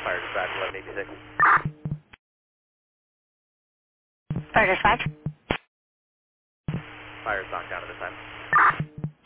Fire dispatch 1186. Fire dispatch. Fire's knocked down at this time.